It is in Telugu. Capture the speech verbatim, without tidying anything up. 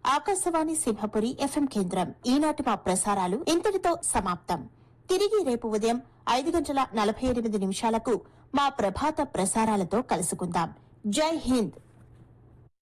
ఆకాశవాణి సింహపురి ఎఫ్ఎం కేంద్రం ఈనాటి మా ప్రసారాలు ఇంతటితో సమాప్తం. తిరిగి రేపు ఉదయం ఐదు గంటల నలభై ఎనిమిది నిమిషాలకు మా ప్రభాత ప్రసారాలతో కలుసుకుందాం. జై హింద్.